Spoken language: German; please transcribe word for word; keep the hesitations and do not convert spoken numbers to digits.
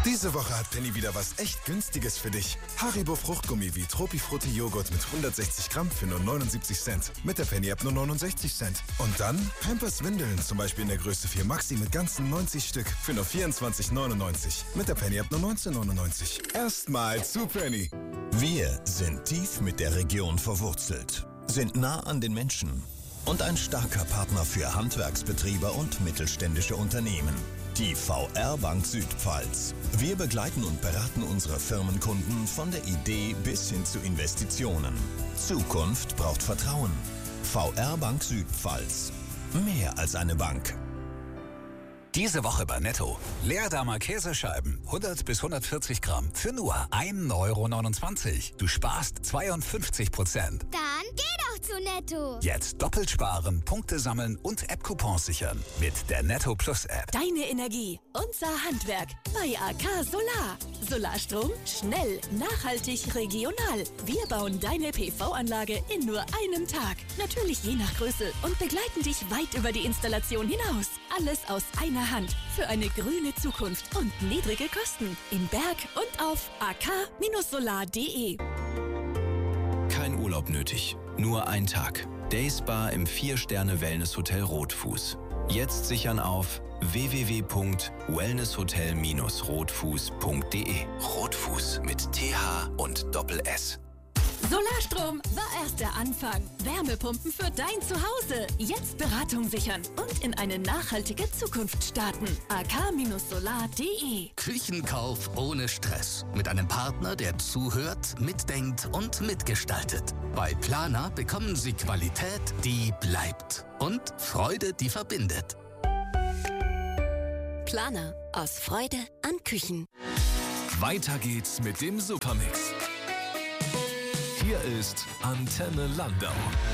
Diese Woche hat Penny wieder was echt Günstiges für dich. Haribo Fruchtgummi wie Tropifrutti Joghurt mit hundertsechzig Gramm für nur neunundsiebzig Cent. Mit der Penny-App nur neunundsechzig Cent. Und dann Pampers Windeln, zum Beispiel in der Größe vier Maxi mit ganzen neunzig Stück für nur vierundzwanzig neunundneunzig. Mit der Penny-App nur neunzehn neunundneunzig. Erstmal zu Penny. Wir sind tief mit der Region verwurzelt, sind nah an den Menschen und ein starker Partner für Handwerksbetriebe und mittelständische Unternehmen. Die V R Bank Südpfalz. Wir begleiten und beraten unsere Firmenkunden von der Idee bis hin zu Investitionen. Zukunft braucht Vertrauen. V R Bank Südpfalz. Mehr als eine Bank. Diese Woche bei Netto. Leerdamer Käsescheiben, hundert bis hundertvierzig Gramm für nur ein Euro neunundzwanzig. Du sparst zweiundfünfzig Prozent. Dann geh doch zu Netto. Jetzt doppelt sparen, Punkte sammeln und App-Coupons sichern mit der Netto Plus App. Deine Energie, unser Handwerk bei A K Solar. Solarstrom, schnell, nachhaltig, regional. Wir bauen deine P V-Anlage in nur einem Tag. Natürlich je nach Größe und begleiten dich weit über die Installation hinaus. Alles aus einer Hand für eine grüne Zukunft und niedrige Kosten. Im Berg und auf a k solar punkt de. Kein Urlaub nötig, nur ein Tag. Dayspa im vier Sterne Wellness-Hotel Rotfuß. Jetzt sichern auf w w w punkt wellnesshotel Bindestrich rotfuß punkt de. Rotfuß mit T H und Doppel S. Solarstrom war erst der Anfang. Wärmepumpen für dein Zuhause. Jetzt Beratung sichern und in eine nachhaltige Zukunft starten. a k solar punkt de. Küchenkauf ohne Stress. Mit einem Partner, der zuhört, mitdenkt und mitgestaltet. Bei Planer bekommen Sie Qualität, die bleibt. Und Freude, die verbindet. Planer. Aus Freude an Küchen. Weiter geht's mit dem Supermix. Hier ist Antenne Landau.